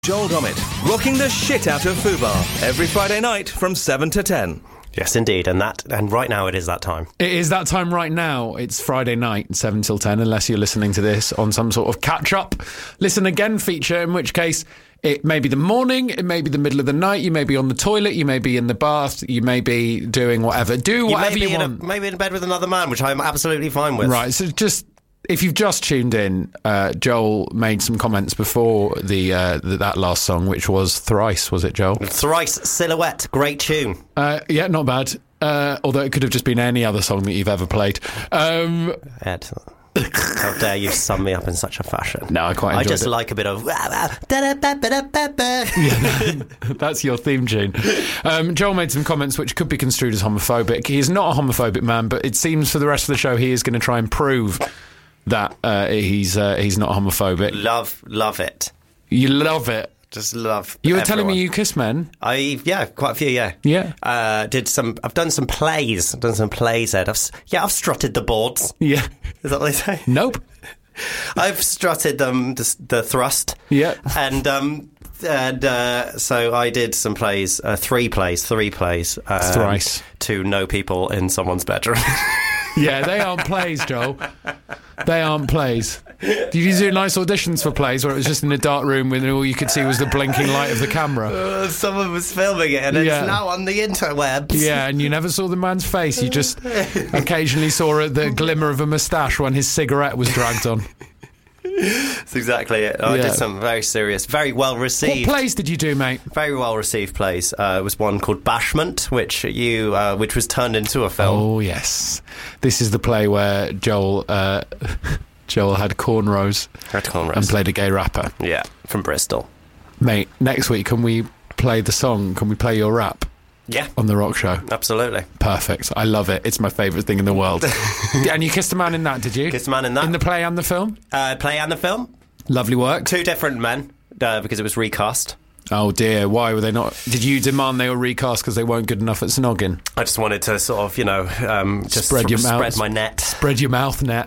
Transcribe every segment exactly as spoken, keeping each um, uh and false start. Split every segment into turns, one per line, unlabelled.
Joel Dommett, rocking the shit out of Fubar every Friday night from seven to ten.
Yes, indeed, and that, and right now it is that time.
It is that time right now. It's Friday night, seven till ten, unless you're listening to this on some sort of catch-up listen again feature, in which case it may be the morning, it may be the middle of the night, you may be on the toilet, you may be in the bath, you may be doing whatever. Do whatever you,
you
want.
A, maybe in bed with another man, which I'm absolutely fine with.
Right, so just... If you've just tuned in, uh, Joel made some comments before the, uh, the that last song, which was Thrice, was it, Joel?
Thrice, Silhouette, great tune.
Uh, yeah, not bad. Uh, although it could have just been any other song that you've ever played. Um,
Ed, how dare you sum me up in such a fashion?
No, I quite enjoyed
I just
it.
like a bit of...
Yeah, that's your theme tune. Um, Joel made some comments which could be construed as homophobic. He is not a homophobic man, but it seems for the rest of the show he is going to try and prove that uh, he's uh, he's not homophobic.
Love, love it.
You love it.
Just love.
You were
everyone.
telling me you kiss men.
I yeah, quite a few. Yeah,
yeah.
Uh, did some. I've done some plays. I've done some plays. Ed. I've, yeah, I've strutted the boards.
Yeah.
Is that what they say?
Nope.
I've strutted um, the, the thrust.
Yeah.
And um, and uh, so I did some plays. Uh, three plays. Three plays. Um,
Thrice.
To know people in someone's bedroom.
Yeah, they aren't plays, Joel. They aren't plays. Did you do nice auditions for plays where it was just in a dark room when all you could see was the blinking light of the camera?
Uh, someone was filming it and it's
Yeah.
now on the interwebs.
Yeah, and you never saw the man's face. You just occasionally saw the glimmer of a moustache when his cigarette was dragged on.
That's exactly it. I
Yeah.
did some very serious, very well received.
What plays did you do, mate?
Very well received plays. Uh, it was one called Bashment, which you, uh, which was turned into a film.
Oh, yes. This is the play where Joel uh, Joel had cornrows,
Had cornrows.
and played a gay rapper.
Yeah, from Bristol.
Mate, next week, can we play the song? Can we play your rap
Yeah,
on The Rock Show?
absolutely.
Perfect. I love it. It's my favourite thing in the world. And you kissed a man in that, did you?
Kissed a man in that.
In the play and the film?
Uh, play and the film.
Lovely work.
Two different men, uh, because it was recast.
Oh dear, why were they not? Did you demand they were recast because they weren't good enough at snogging?
I just wanted to sort of, you know, um, just
Spread your
spread
mouth.
my net.
Spread your mouth net.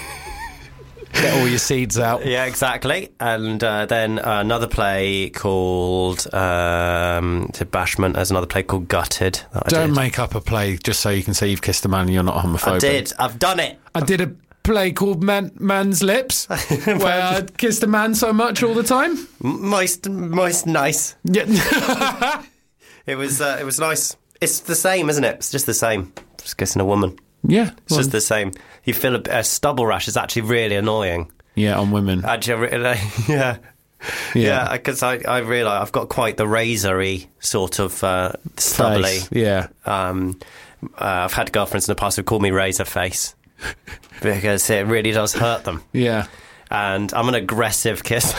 Get all your seeds out.
Yeah, exactly. And uh, then another play called um, to Bashment. There's another play called Gutted. That I
Don't
did.
make up a play just so you can say you've kissed a man and you're not homophobic.
I did. I've done it.
I did a play called Man, Man's Lips where I kissed a man so much all the time.
Moist, moist, nice.
Yeah.
It was. Uh, it was nice. It's the same, isn't it? It's just the same. Just kissing a woman.
Yeah.
It's
well,
just the same. You feel a, a stubble rash is actually really annoying.
yeah, on women.
Actually, really, yeah. Yeah, because I, I realise I've got quite the razory sort of uh, stubbly.
Face, yeah.
Um, uh, I've had girlfriends in the past who call me razor face because it really does hurt them.
Yeah.
And I'm an aggressive kisser.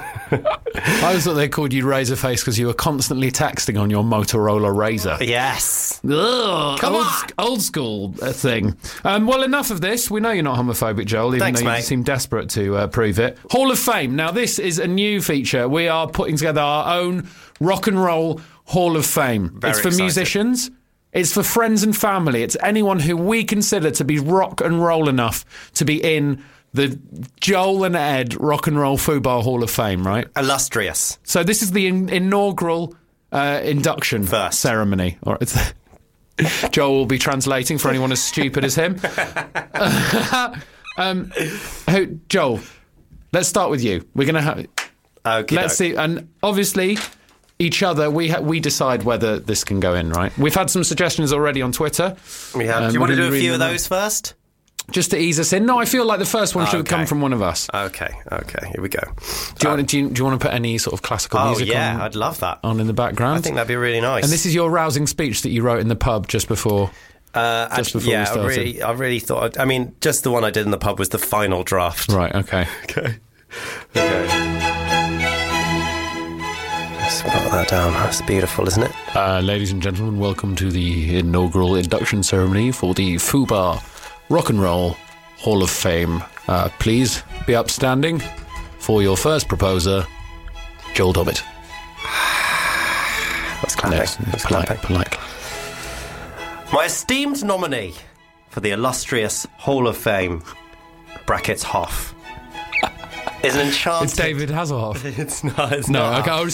I always thought they called you Razor Face because you were constantly texting on your Motorola Razor.
Yes.
Ugh,
Come
old,
on.
old school uh, thing. Um, well, enough of this. We know you're not homophobic, Joel, even
Thanks,
though you
mate.
seem desperate to uh, prove it. Hall of Fame. Now, this is a new feature. We are putting together our own rock and roll Hall of Fame.
Very
it's for
excited.
musicians. It's for friends and family. It's anyone who we consider to be rock and roll enough to be in the Joel and Ed Rock and Roll Fubar Hall of Fame, right?
Illustrious.
So this is the in- inaugural uh, induction
First.
ceremony. Or it's Joel will be translating for anyone as stupid as him. um, who, Joel, let's start with you. We're going to have...
Okay.
Let's see. And obviously, each other, we ha- we decide whether this can go in, right? We've had some suggestions already on Twitter.
We have.
Um,
do you want to
we'll
do a
be
few of
reading them
those first?
Just to ease us in. No, I feel like the first one should
Okay.
come from one of us.
Okay. Okay. Here we go.
Do you, want to, do, you, do you want to put any sort of classical
Oh
music
yeah,
on,
I'd love that.
on in the background?
I think that'd be really nice.
And this is your rousing speech that you wrote in the pub just before.
uh,
just
actually,
before we
yeah, I
started.
really, I really thought. I mean, just the one I did in the pub was the final draft.
Right, okay.
Okay. Okay. Let's put that down. That's beautiful, isn't it?
Uh, ladies and gentlemen, welcome to the inaugural induction ceremony for the Fubar Rock and Roll Hall of Fame. Uh, please be upstanding for your first proposer, Joel Dommett.
That's clapping.
Yes,
That's
polite,
clapping.
polite.
My esteemed nominee for the illustrious Hall of Fame, brackets Hoff, is an enchanted...
It's David Hasselhoff.
It's not. It's
No,
not.
okay, I was